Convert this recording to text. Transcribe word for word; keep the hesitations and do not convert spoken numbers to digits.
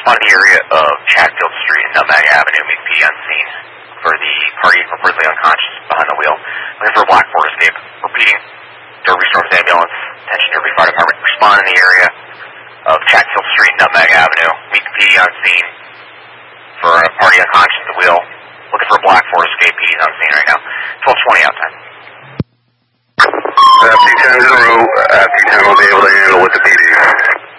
respond to the area of Chatfield Street and Nutmeg Avenue, meet P D on scene for the party reportedly unconscious behind the wheel, looking for a black Ford Escape. Repeating, Derby Storms ambulance, attention Derby Fire Department, respond in the area of Chatfield Street and Nutmeg Avenue, meet the P D on scene for a party unconscious at the wheel, looking for a black Ford Escape. P D's on scene right now. twelve twenty outside. F T ten is in a row. F T ten will be able to handle with the P D